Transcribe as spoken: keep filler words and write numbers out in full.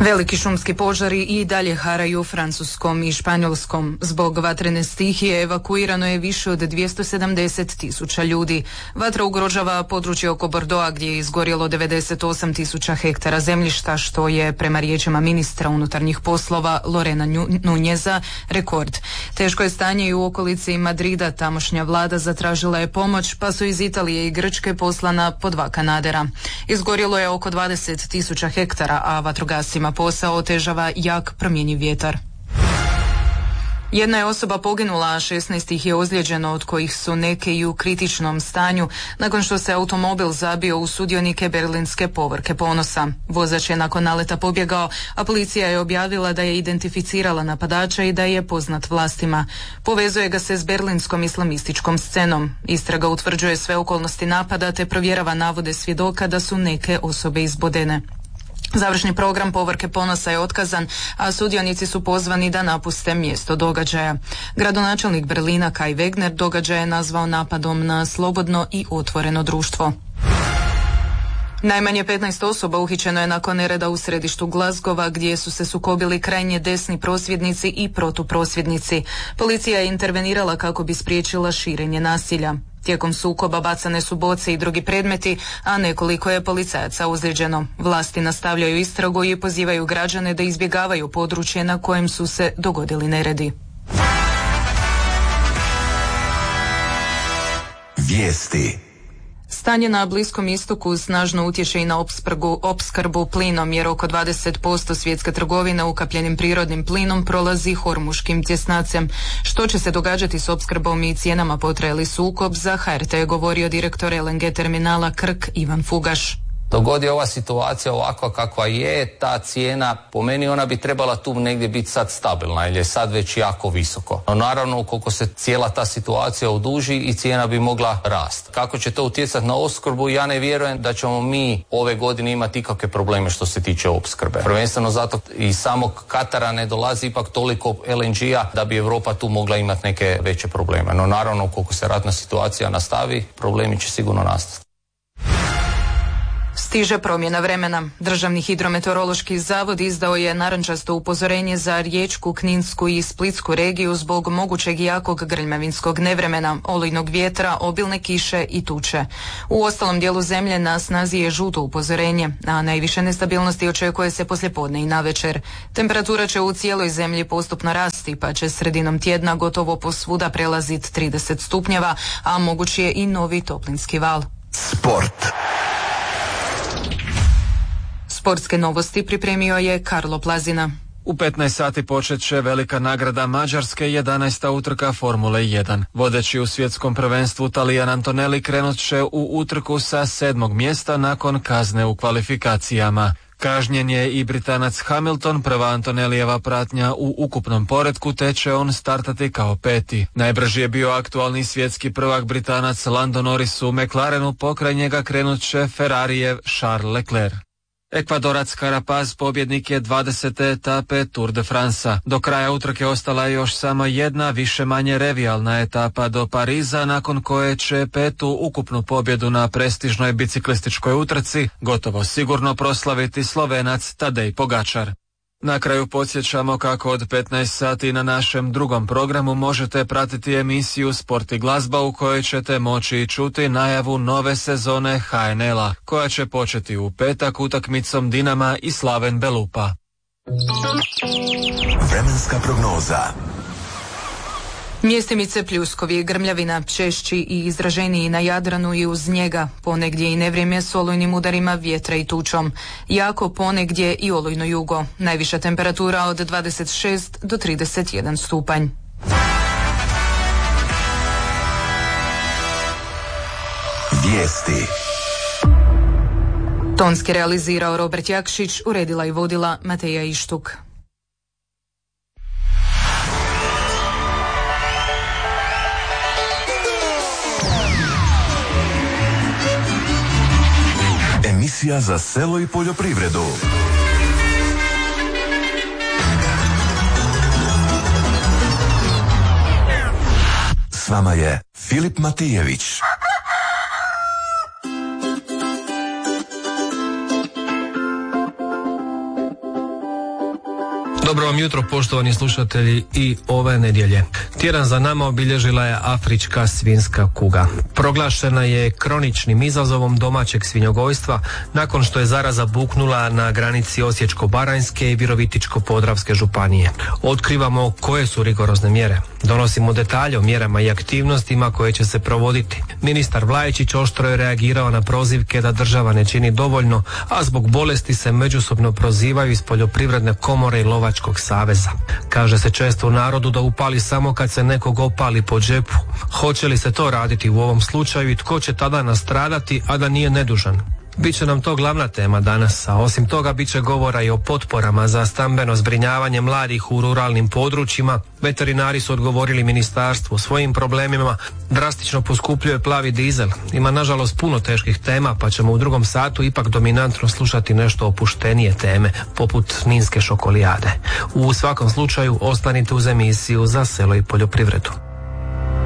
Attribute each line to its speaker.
Speaker 1: Veliki šumski požari i dalje haraju u Francuskom i Španjolskom. Zbog vatrene stihije evakuirano je više od dvjesto sedamdeset tisuća ljudi. Vatra ugrožava područje oko Bordeauxa gdje je izgorjelo devedeset osam tisuća hektara zemljišta, što je prema riječima ministra unutarnjih poslova Lorena Nuneza rekord. Teško je stanje i u okolici Madrida. Tamošnja vlada zatražila je pomoć, pa su iz Italije i Grčke poslana po dva kanadera. Izgorjelo je oko dvadeset tisuća hektara, a vatrogascima posao otežava jak promjenjiv vjetar. Jedna je osoba poginula, a šesnaest ih je ozlijeđeno, od kojih su neke i u kritičnom stanju, nakon što se automobil zabio u sudionike berlinske povorke Ponosa. Vozač je nakon naleta pobjegao, a policija je objavila da je identificirala napadača i da je poznat vlastima. Povezuje ga se s berlinskom islamističkom scenom. Istraga utvrđuje sve okolnosti napada te provjerava navode svjedoka da su neke osobe izbodene. Završni program povorke Ponosa je otkazan, a sudionici su pozvani da napuste mjesto događaja. Gradonačelnik Berlina Kai Wegner događaj je nazvao napadom na slobodno i otvoreno društvo. Najmanje petnaest osoba uhićeno je nakon nereda u središtu Glasgowa, gdje su se sukobili krajnje desni prosvjednici i protuprosvjednici. Policija je intervenirala kako bi spriječila širenje nasilja. Tijekom sukoba bacane su boce i drugi predmeti, a nekoliko je policajaca ozlijeđeno. Vlasti nastavljaju istragu i pozivaju građane da izbjegavaju područje na kojem su se dogodili neredi.
Speaker 2: Vijesti.
Speaker 1: Stanje na Bliskom istoku snažno utječe i na opskrbu, opskrbu plinom, jer oko dvadeset posto svjetske trgovine ukapljenim prirodnim plinom prolazi Hormuškim tjesnacem. Što će se događati s opskrbom i cijenama potrajali sukob, za H R T je govorio direktor L N G terminala Krk Ivan Fugaš.
Speaker 3: Dogodi ova situacija ovakva kakva je, ta cijena, po meni ona bi trebala tu negdje biti sad stabilna, jer je sad već jako visoko. No naravno, ukoliko se cijela ta situacija oduži i cijena bi mogla rasti. Kako će to utjecati na opskrbu, ja ne vjerujem da ćemo mi ove godine imati ikakve probleme što se tiče opskrbe. Prvenstveno zato iz samog Katara ne dolazi ipak toliko L N G-a da bi Europa tu mogla imati neke veće probleme. No naravno, ukoliko se ratna situacija nastavi, problemi će sigurno nastati.
Speaker 1: Stiže promjena vremena. Državni hidrometeorološki zavod izdao je narančasto upozorenje za Riječku, Kninsku i Splitsku regiju zbog mogućeg jakog grmljavinskog nevremena, olujnog vjetra, obilne kiše i tuče. U ostalom dijelu zemlje na snazi je žuto upozorenje, a najviše nestabilnosti očekuje se poslijepodne i navečer. Temperatura će u cijeloj zemlji postupno rasti, pa će sredinom tjedna gotovo posvuda prelaziti trideset stupnjeva, a moguć je i novi toplinski val.
Speaker 2: Sport.
Speaker 1: Sportske novosti pripremio je Karlo Plazina.
Speaker 4: U petnaest sati počet će velika nagrada Mađarske, jedanaesta utrka Formule jedan. Vodeći u svjetskom prvenstvu Talijan Antonelli krenut će u utrku sa sedmog mjesta nakon kazne u kvalifikacijama. Kažnjen je i Britanac Hamilton, prva Antonelijeva pratnja u ukupnom poretku, te će on startati kao peti. Najbrži je bio aktualni svjetski prvak Britanac Lando Norris u McLarenu, pokraj njega krenut će Ferrarijev Charles Leclerc. Ekvadorac Carapaz pobjednik je dvadesete etape Tour de France. Do kraja utrke ostala je još samo jedna više manje revijalna etapa do Pariza, nakon koje će petu ukupnu pobjedu na prestižnoj biciklističkoj utrci gotovo sigurno proslaviti Slovenac Tadej Pogačar. Na kraju podsjećamo kako od petnaest sati na našem drugom programu možete pratiti emisiju Sport i glazba, u kojoj ćete moći čuti najavu nove sezone H N L-a, koja će početi u petak utakmicom Dinama i Slaven Belupa.
Speaker 2: Vremenska prognoza.
Speaker 1: Mjestimice pljuskovi, grmljavina, češći i izraženiji na Jadranu i uz njega, ponegdje i nevrijeme s olujnim udarima vjetra i tučom. Jako ponegdje i olujno jugo. Najviša temperatura od dvadeset šest do trideset jedan stupanj.
Speaker 2: Vijesti.
Speaker 1: Tonski realizirao Robert Jakšić, uredila i vodila Mateja Ištuk.
Speaker 2: Emisija za selo i poljoprivredu. S vama je Filip Matijević.
Speaker 5: Dobro vam jutro, poštovani slušatelji, i ove nedjelje. Tjedan za nama obilježila je afrička svinjska kuga. Proglašena je kroničnim izazovom domaćeg svinjogojstva nakon što je zaraza buknula na granici Osječko-baranjske i Virovitičko-podravske županije. Otkrivamo koje su rigorozne mjere. Donosimo detalje o mjerama i aktivnostima koje će se provoditi. Ministar Vlajičić oštro je reagirao na prozivke da država ne čini dovoljno, a zbog bolesti se međusobno prozivaju iz Poljoprivredne komore i Lovačkog saveza. Kaže se često u narodu da upali samo kad se nekog opali po džepu. Hoće li se to raditi u ovom slučaju i tko će tada nastradati, a da nije nedužan? Biće nam to glavna tema danas, a osim toga bit će govora i o potporama za stambeno zbrinjavanje mladih u ruralnim područjima. Veterinari su odgovorili ministarstvu svojim problemima. Drastično poskupljuje plavi dizel. Ima nažalost puno teških tema, pa ćemo u drugom satu ipak dominantno slušati nešto opuštenije teme, poput ninske šokolijade. U svakom slučaju ostanite uz emisiju Za selo i poljoprivredu.